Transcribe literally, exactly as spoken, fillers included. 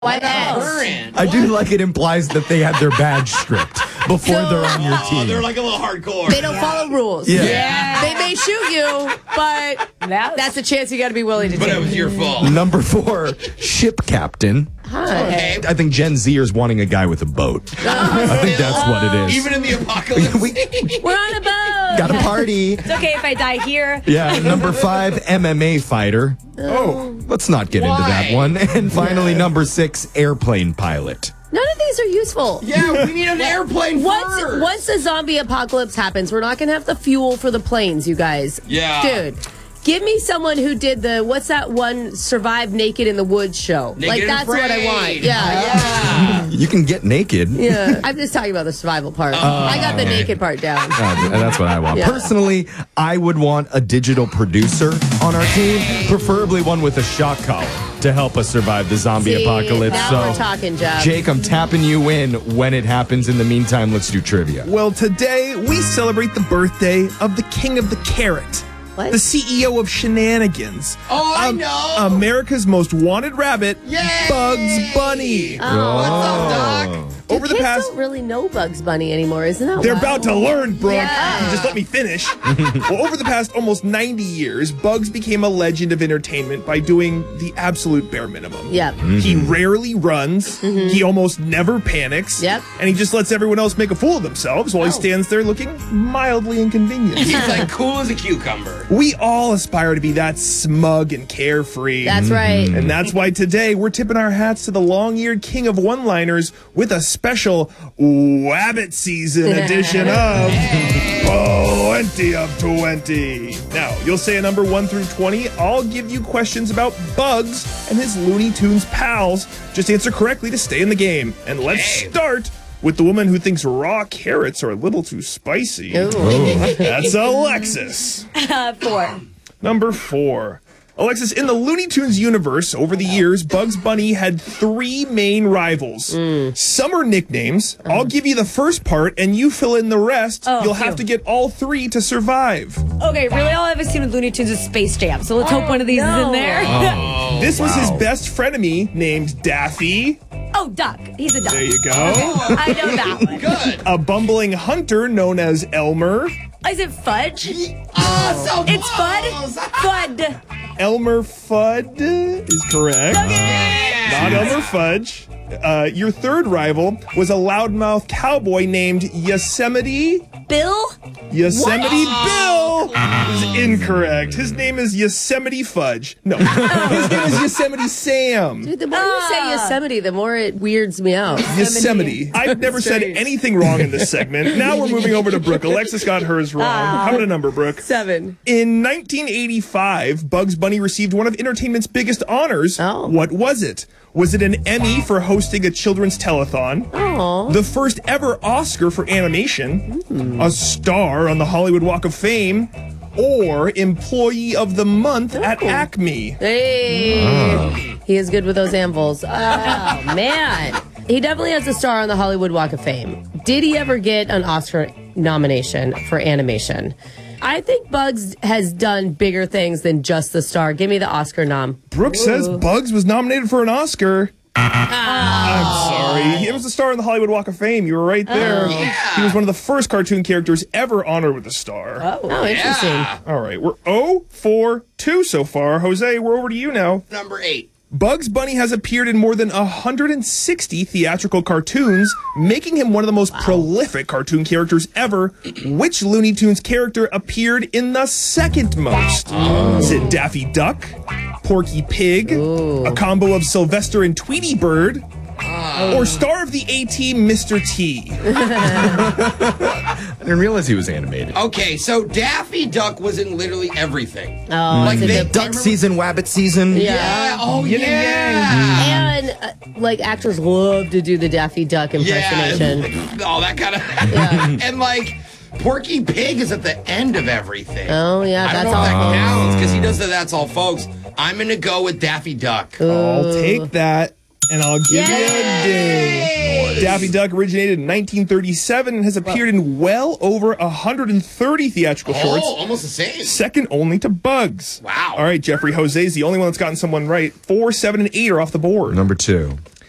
Why that? I do like it implies that they have their badge stripped before So- they're on your Oh, team. they're like a little hardcore. They don't follow rules. Yeah. Yeah. They may shoot you, but that's a chance you got to be willing to But take. it was your fault. Number four, ship captain. Okay. I think Gen Zers wanting a guy with a boat. I think that's what it is. Even in the apocalypse. we We're on a boat. got a party. It's okay if I die here. Yeah, number five, M M A fighter. Oh, let's not get into that Why? one. And finally, number six, airplane pilot. None of these are useful. Yeah, we need an airplane Once, first. once the zombie apocalypse happens, we're not going to have the fuel for the planes, you guys. Yeah. Dude, give me someone who did the, what's that one, Survive Naked in the Woods show? Naked like, and that's what I Afraid. want. Yeah, Yeah. You can get naked. yeah. I'm just talking about the survival part. I got the naked part down. Uh, that's what I want. Yeah. Personally, I would want a digital producer on our team, preferably one with a shock collar to help us survive the zombie See, apocalypse. now So, we're talking, Jeff. Jake, I'm tapping you in when it happens. In the meantime, let's do trivia. Well, today we celebrate the birthday of the king of the carrot. What? The C E O of Shenanigans. Oh, I know. America's most wanted rabbit, Yay! Bugs Bunny. What's up, Doc? Over the Kids past... don't really know Bugs Bunny anymore, isn't that They're wild? about to learn, Brooke. Yeah. Just let me finish. Well, over the past almost ninety years, Bugs became a legend of entertainment by doing the absolute bare minimum. Yep. He rarely runs. He almost never panics. Yep. And he just lets everyone else make a fool of themselves while he stands there looking mildly inconvenient. He's like cool as a cucumber. We all aspire to be that smug and carefree. That's right. And that's why today we're tipping our hats to the long-eared king of one-liners with a special Wabbit season edition of twenty of twenty. Now, you'll say a number one through twenty. I'll give you questions about Bugs and his Looney Tunes pals. Just answer correctly to stay in the game. And let's Hey. start with the woman who thinks raw carrots are a little too spicy. Ooh. That's Alexis. Uh, four. Number four. Alexis, in the Looney Tunes universe, over the years, Bugs Bunny had three main rivals. Some are nicknames. I'll give you the first part, and you fill in the rest. Oh, You'll have phew. to get all three to survive. Okay, really all I've ever seen with Looney Tunes is Space Jam, so let's hope one of these is in there. This was his best frenemy named Daffy. Oh, Duck. He's a duck. There you go. I know that one. Good. A bumbling hunter known as Elmer. Is it Fudge? Oh, so It's Fud? close. Fud. Elmer Fudd is correct. Not Elmer Fudge. Uh, your third rival was a loudmouth cowboy named Yosemite. Bill? Yosemite Bill is incorrect. His name is Yosemite Fudge. No, his name is Yosemite Sam. Dude, the more you say Ah. Yosemite, the more it weirds me out. Yosemite. I've never said Strange. anything wrong in this segment. Now we're moving over to Brooke. Alexis got hers wrong. How about a number, Brooke? Seven. In nineteen eighty-five, Bugs Bunny received one of entertainment's biggest honors. Oh. What was it? Was it an Emmy for hosting a children's telethon? Oh. The first ever Oscar for animation? A star on the Hollywood Walk of Fame? Or Employee of the Month at Acme? Hey. He is good with those anvils. Oh, man. He definitely has a star on the Hollywood Walk of Fame. Did he ever get an Oscar nomination for animation? I think Bugs has done bigger things than just the star. Give me the Oscar nom. Brooke says Bugs was nominated for an Oscar. I'm sorry. He was a star on the Hollywood Walk of Fame. You were right there. He was one of the first cartoon characters ever honored with a star. Oh, interesting. Yeah. All right, we're oh for two so far. Jose, we're over to you now. Number eight. Bugs Bunny has appeared in more than one hundred sixty theatrical cartoons, making him one of the most prolific cartoon characters ever. Which Looney Tunes character appeared in the second most? Is it Daffy Duck, Porky Pig, a combo of Sylvester and Tweety Bird, or star of the A-Team, Mister T? I didn't realize he was animated. Okay, so Daffy Duck was in literally everything. Oh, Like that's a they- good- Duck season, Wabbit season. Yeah. Yeah. Oh, Yin and yeah. And, uh, like, actors love to do the Daffy Duck impersonation. Yeah. All that kind of. And like. Porky Pig is at the end of everything. Oh, yeah, I that's don't know all. if that counts because he does the That's All Folks. I'm going to go with Daffy Duck. I'll take that, and I'll give you a ding. Daffy Duck originated in nineteen thirty-seven and has appeared in well over one hundred thirty theatrical shorts, Oh, almost the same. second only to Bugs. Wow. All right, Jeffrey, Jose's the only one that's gotten someone right. Four, seven, and eight are off the board. Number two.